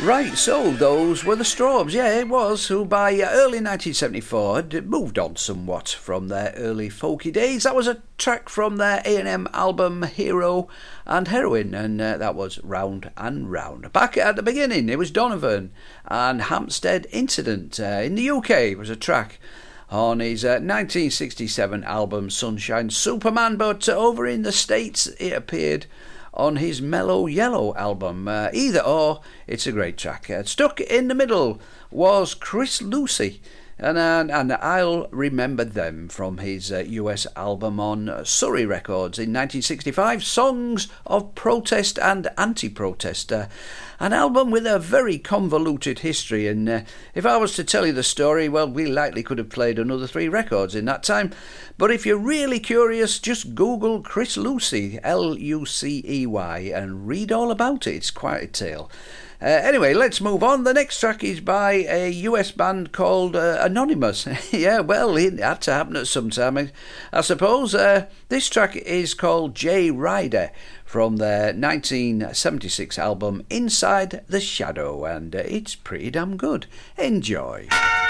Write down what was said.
Right, so those were the Strawbs, yeah, it was, who by early 1974 had moved on somewhat from their early folky days. That was a track from their A&M album Hero and Heroine, and that was Round and Round. Back at the beginning, it was Donovan and Hampstead Incident. In the UK, it was a track on his 1967 album Sunshine Superman, but over in the States it appeared on his Mellow Yellow album. Either or, it's a great track. Stuck in the middle was Chris Lucy, and I'll Remember Them from his US album on Surrey Records in 1965, Songs of Protest and Anti-Protest. An album with a very convoluted history, and if I was to tell you the story, well, we likely could have played another 3 records in that time. But if you're really curious, just Google Chris Lucey, Lucey, and read all about it. It's quite a tale. Anyway, let's move on. The next track is by a US band called Anonymous. Yeah, well, it had to happen at some time, I suppose. This track is called J Rider from their 1976 album Inside the Shadow, and it's pretty damn good. Enjoy.